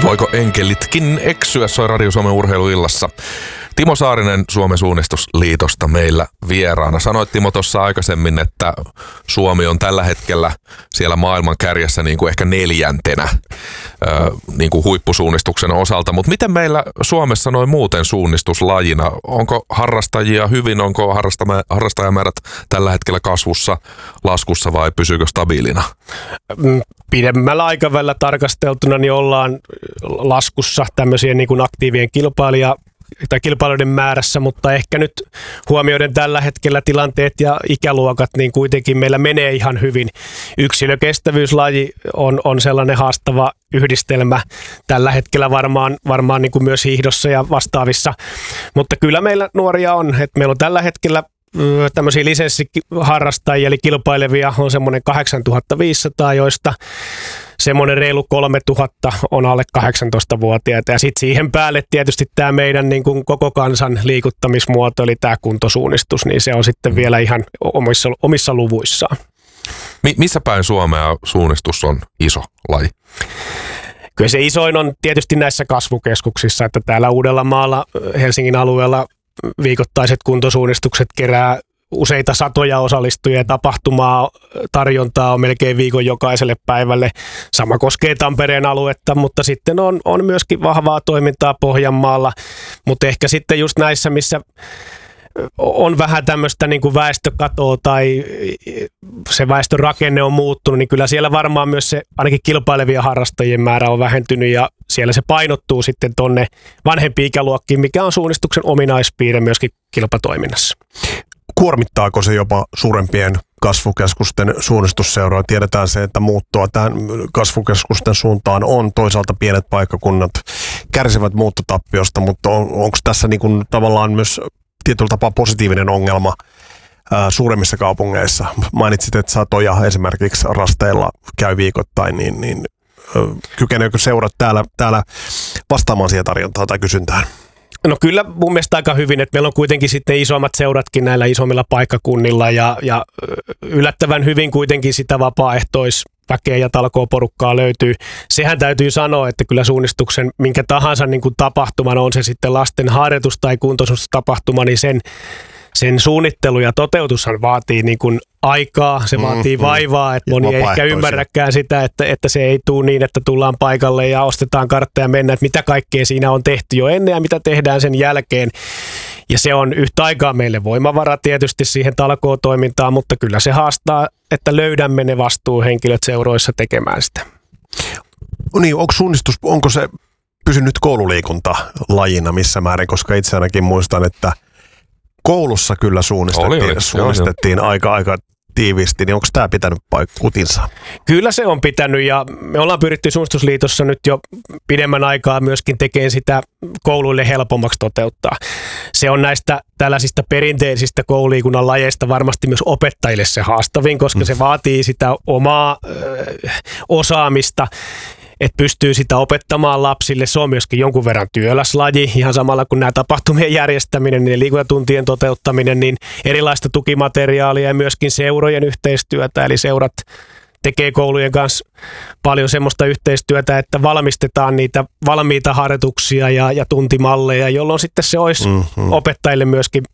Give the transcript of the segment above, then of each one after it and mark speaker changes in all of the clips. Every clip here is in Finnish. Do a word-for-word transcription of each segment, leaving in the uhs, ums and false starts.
Speaker 1: Voiko enkelitkin eksyä, soi Radio Suomen urheiluillassa. Timo Saarinen Suomen suunnistusliitosta meillä vieraana. Sanoit Timo tuossa aikaisemmin, että Suomi on tällä hetkellä siellä maailman kärjessä niin kuin ehkä neljäntenä niin kuin huippusuunnistuksen osalta. Mutta miten meillä Suomessa noin muuten suunnistuslajina? Onko harrastajia hyvin, onko harrastajamäärät tällä hetkellä kasvussa, laskussa vai pysyykö stabiilina?
Speaker 2: Pidemmällä aikavälillä tarkasteltuna niin ollaan laskussa tämmöisiä niin kuin aktiivien kilpailija tai kilpailuiden määrässä, mutta ehkä nyt huomioiden tällä hetkellä tilanteet ja ikäluokat, niin kuitenkin meillä menee ihan hyvin. Yksilökestävyyslaji on, on sellainen haastava yhdistelmä tällä hetkellä varmaan, varmaan niin kuin myös hiihdossa ja vastaavissa, mutta kyllä meillä nuoria on, että meillä on tällä hetkellä tämmöisiä lisenssiharrastajia, eli kilpailevia on semmoinen kahdeksantuhatta viisisataa, joista semmoinen reilu kolmetuhatta on alle kahdeksantoistavuotiaita. Ja sitten siihen päälle tietysti tämä meidän niin kuin koko kansan liikuttamismuoto, eli tämä kuntosuunnistus, niin se on sitten vielä ihan omissa, omissa luvuissaan.
Speaker 1: Mi- missä päin Suomea suunnistus on iso laji?
Speaker 2: Kyllä se isoin on tietysti näissä kasvukeskuksissa, että täällä Uudellamaalla, Helsingin alueella viikoittaiset kuntosuunnistukset kerää useita satoja osallistujia, tapahtumaa, tarjontaa on melkein viikon jokaiselle päivälle. Sama koskee Tampereen aluetta, mutta sitten on, on myöskin vahvaa toimintaa Pohjanmaalla, mutta ehkä sitten just näissä, missä on vähän tämmöistä niin kuin väestökatoa tai se väestön rakenne on muuttunut, niin kyllä siellä varmaan myös se ainakin kilpailevia harrastajien määrä on vähentynyt ja siellä se painottuu sitten tonne vanhempiin ikäluokkiin, mikä on suunnistuksen ominaispiirre myöskin kilpatoiminnassa.
Speaker 3: Kuormittaako se jopa suurempien kasvukeskusten suunnistusseuroja? Tiedetään se, että muuttoa tähän kasvukeskusten suuntaan on. Toisaalta pienet paikkakunnat kärsivät muuttotappiosta, mutta on, onko tässä niin kuin tavallaan myös tietyllä tapaa positiivinen ongelma ää, suuremmissa kaupungeissa? Mainitsit, että satoja esimerkiksi rasteilla käy viikoittain, niin, niin kykeneekö seurat täällä, täällä vastaamaan siihen tarjontaan tai kysyntään?
Speaker 2: No kyllä mun mielestä aika hyvin, että meillä on kuitenkin sitten isommat seuratkin näillä isommilla paikkakunnilla ja, ja yllättävän hyvin kuitenkin sitä vapaaehtoisväkeä ja talkooporukkaa löytyy. Sehän täytyy sanoa, että kyllä suunnistuksen minkä tahansa niin kuin tapahtuman, on se sitten lasten harjoitus tai kuntoisuustapahtuma, niin sen Sen suunnittelu ja toteutushan vaatii niin kuin aikaa, se vaatii mm, vaivaa, että moni ei ehkä ymmärräkään sitä, että, että se ei tule niin, että tullaan paikalle ja ostetaan kartta ja mennään, että mitä kaikkea siinä on tehty jo ennen ja mitä tehdään sen jälkeen. Ja se on yhtä aikaa meille voimavara tietysti siihen talkootoimintaan, mutta kyllä se haastaa, että löydämme ne vastuuhenkilöt seuroissa tekemään sitä.
Speaker 3: Niin, onko suunnistus, onko se pysynyt koululiikunta lajina missä määrin, koska itse ainakin muistan, että koulussa kyllä suunnistettiin, oli, oli. suunnistettiin joo, aika, aika tiiviisti, niin onko tämä pitänyt kutinsa?
Speaker 2: Kyllä se on pitänyt ja me ollaan pyritty Suunnistusliitossa nyt jo pidemmän aikaa myöskin tekemään sitä kouluille helpommaksi toteuttaa. Se on näistä tällaisista perinteisistä koululiikunnan lajeista varmasti myös opettajille se haastavin, koska mm. se vaatii sitä omaa ö, osaamista, että pystyy sitä opettamaan lapsille. Se on myöskin jonkun verran työläslaji, ihan samalla kuin nämä tapahtumien järjestäminen, niin liikuntatuntien toteuttaminen, niin erilaista tukimateriaalia ja myöskin seurojen yhteistyötä, eli seurat tekee koulujen kanssa paljon semmoista yhteistyötä, että valmistetaan niitä valmiita harjoituksia ja, ja tuntimalleja, jolloin sitten se olisi mm-hmm. opettajille myöskin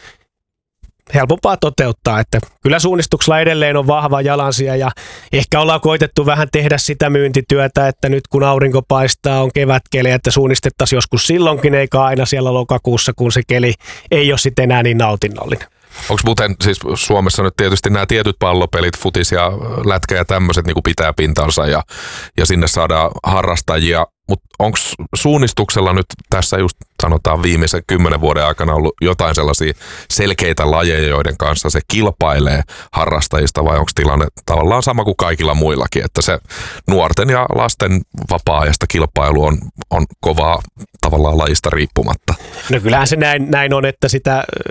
Speaker 2: helpompaa toteuttaa, että kyllä suunnistuksella edelleen on vahva jalansija ja ehkä ollaan koitettu vähän tehdä sitä myyntityötä, että nyt kun aurinko paistaa, on kevätkeli, että suunnistettaisiin joskus silloinkin, eikä aina siellä lokakuussa, kun se keli ei ole sitten enää niin nautinnollinen.
Speaker 1: Onko muuten siis Suomessa nyt tietysti nämä tietyt pallopelit, futis ja lätkä ja tämmöiset niin kuin pitää pintansa ja, ja sinne saadaan harrastajia, mutta onko suunnistuksella nyt tässä just sanotaan viimeisen kymmenen vuoden aikana ollut jotain sellaisia selkeitä lajeja, joiden kanssa se kilpailee harrastajista vai onko tilanne tavallaan sama kuin kaikilla muillakin, että se nuorten ja lasten vapaa-ajasta kilpailu on, on kovaa tavallaan lajista riippumatta?
Speaker 2: No kyllähän se näin, näin on, että sitä